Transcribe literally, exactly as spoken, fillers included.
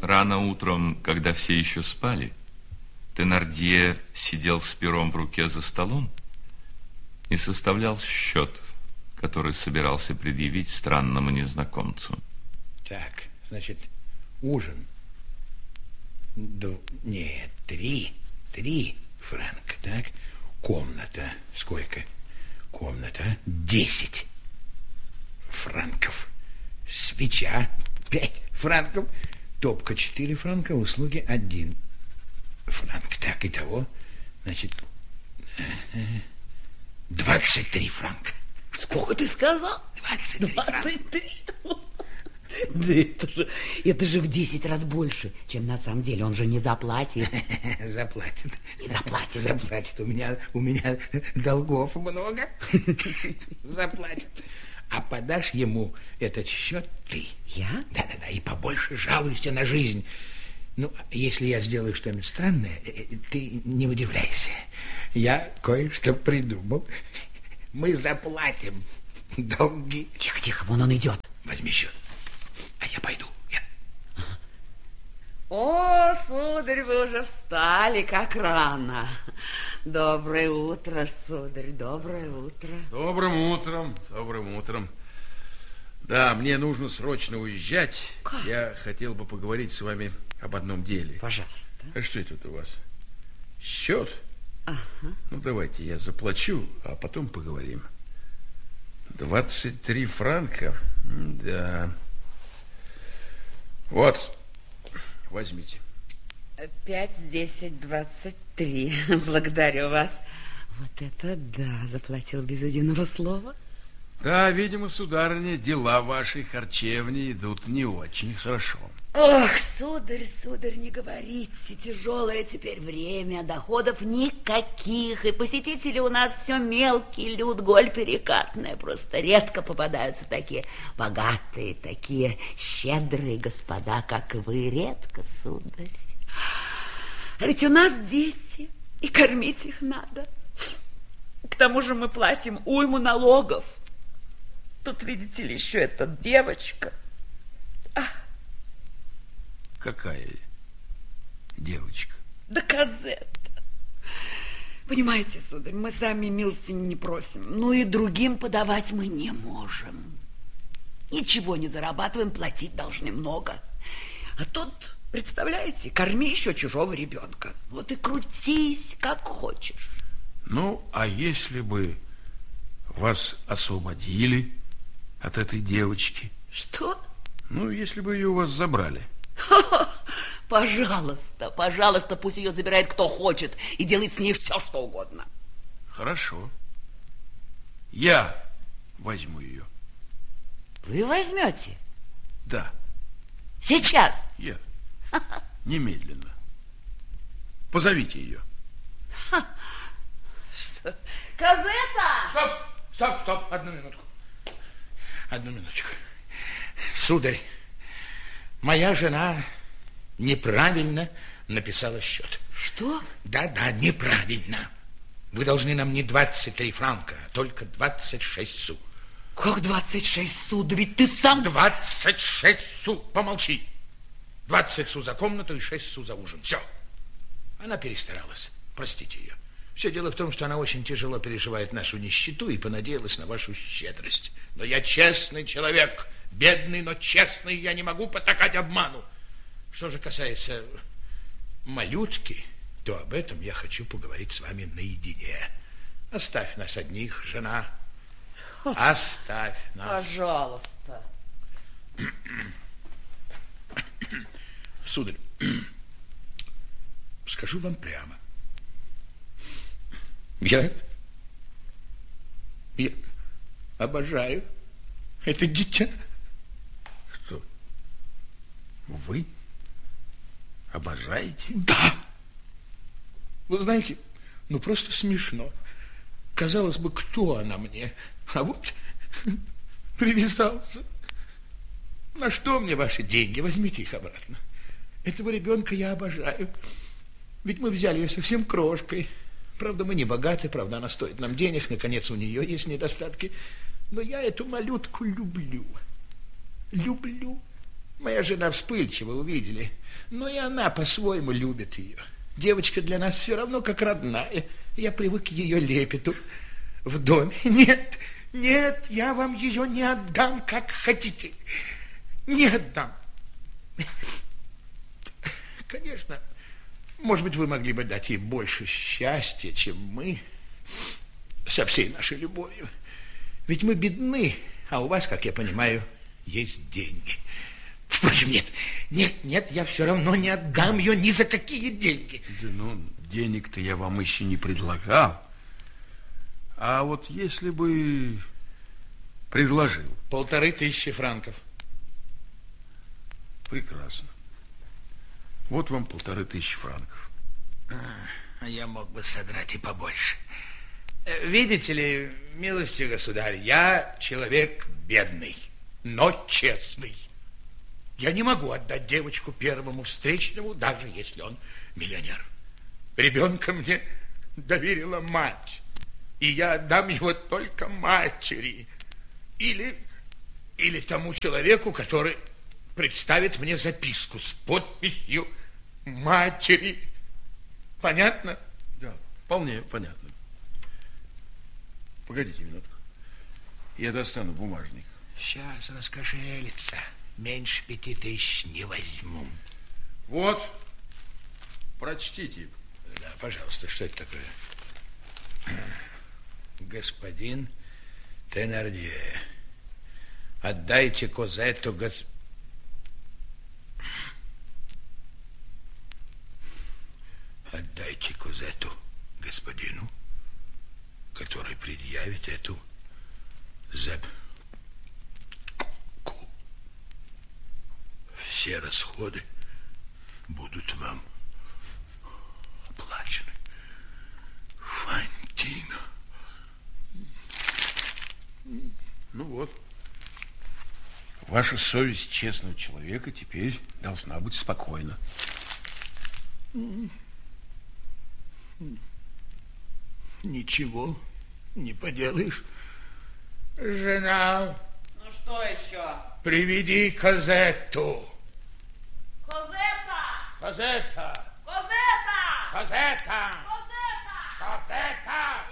Рано утром, когда все еще спали, Тенардье сидел с пером в руке за столом и составлял счет, который собирался предъявить странному незнакомцу. Так, значит, ужин. Д... Нет, три. Три франка, так? Комната. Сколько? Комната. Десять франков. Свеча. Пять франков. Топка четыре франка. Услуги один франк. Так, итого, значит, двадцать три франка. Сколько ты сказал? Двадцать три франка. Двадцать три? Да это же, это же в десять раз больше, чем на самом деле. Он же не заплатит. Заплатит. Не заплатит. Заплатит. У меня, у меня долгов много. Заплатит. А подашь ему этот счет ты. Я? Да-да-да. И побольше жалуйся на жизнь. Ну, если я сделаю что-нибудь странное, ты не удивляйся. Я кое-что придумал. Мы заплатим долги. Тихо-тихо, вон он идет. Возьми счет. А я пойду. Я... О, сударь, вы уже встали, как рано. Доброе утро, сударь, доброе утро. Добрым утром, добрым утром. Да, мне нужно срочно уезжать. Как? Я хотел бы поговорить с вами об одном деле. Пожалуйста. А что это у вас? Счет? Ага. Ну, давайте я заплачу, а потом поговорим. Двадцать три франка. Да. Вот, возьмите. Пять, десять, двадцать три. Благодарю вас. Вот это да, заплатил без единого слова. Да, видимо, сударыня, дела вашей харчевни идут не очень хорошо. Ох, сударь, сударь, не говорите, тяжелое теперь время, доходов никаких, и посетители у нас все мелкий люд, голь перекатная, просто редко попадаются такие богатые, такие щедрые господа, как вы, редко, сударь. А ведь у нас дети, и кормить их надо. К тому же мы платим уйму налогов. Тут, видите ли, еще эта девочка. Ах. Какая девочка? Да Казетта. Понимаете, сударь, мы сами милостини не просим, ну и другим подавать мы не можем. Ничего не зарабатываем, платить должны много. А тут, представляете, корми еще чужого ребенка. Вот и крутись, как хочешь. Ну, а если бы вас освободили от этой девочки? Что? Ну, если бы ее у вас забрали. Пожалуйста, пожалуйста, пусть ее забирает кто хочет и делает с ней все, что угодно. Хорошо. Я возьму ее. Вы возьмете? Да. Сейчас? Я. Немедленно. Позовите ее. Что? Казетта! Стоп, стоп, стоп, одну минутку. Одну минуточку. Сударь, моя жена неправильно написала счет. Что? Да-да, неправильно. Вы должны нам не двадцать три франка, а только двадцать шесть су. Как двадцать шесть су? Да ведь ты сам... двадцать шесть су. Помолчи. двадцать су за комнату и шесть су за ужин. Все. Она перестаралась. Простите ее. Все дело в том, что она очень тяжело переживает нашу нищету и понадеялась на вашу щедрость. Но я честный человек. Бедный, но честный. Я не могу потакать обману. Что же касается малютки, то об этом я хочу поговорить с вами наедине. Оставь нас одних, жена. Оставь нас. Пожалуйста. Сударь, скажу вам прямо. Я, я обожаю это дитя. Что? Вы обожаете? Да. Вы знаете, ну просто смешно. Казалось бы, кто она мне? А вот привязался. На что мне ваши деньги? Возьмите их обратно. Этого ребенка я обожаю. Ведь мы взяли ее совсем крошкой. Правда, мы не богаты, правда, она стоит нам денег, наконец, у нее есть недостатки. Но я эту малютку люблю. Люблю. Моя Моя жена вспыльчива, вы видели. Но и она по-своему любит ее. Девочка для нас все равно как родная. Я привык к ее лепету в доме. Нет, нет, я вам ее не отдам, как хотите. Не отдам. Конечно, может быть, вы могли бы дать ей больше счастья, чем мы, со всей нашей любовью. Ведь мы бедны, а у вас, как я понимаю, есть деньги. Впрочем, нет, нет, нет, я все равно не отдам ее ни за какие деньги. Да ну, денег-то я вам еще не предлагал. А вот если бы предложил... Полторы тысячи франков. Прекрасно. Вот вам полторы тысячи франков. А я мог бы содрать и побольше. Видите ли, милостивый государь, я человек бедный, но честный. Я не могу отдать девочку первому встречному, даже если он миллионер. Ребенка мне доверила мать, и я отдам его только матери или, или тому человеку, который представит мне записку с подписью матери. Понятно? Да, вполне понятно. Погодите минутку. Я достану бумажник. Сейчас раскошелится. Меньше пяти тысяч не возьму. Вот. Прочтите. Да, пожалуйста, что это такое? Господин Тенардье, отдайте Козетту гос... Отдайте Козетту господину, который предъявит эту записку. Все расходы будут вам оплачены. Фантина. Ну вот. Ваша совесть честного человека теперь должна быть спокойна. Ничего не поделаешь. Жена. Ну что еще? Приведи Козетту. Козетта! Козетта. Козетта! Козетта. Козетта! Козетта.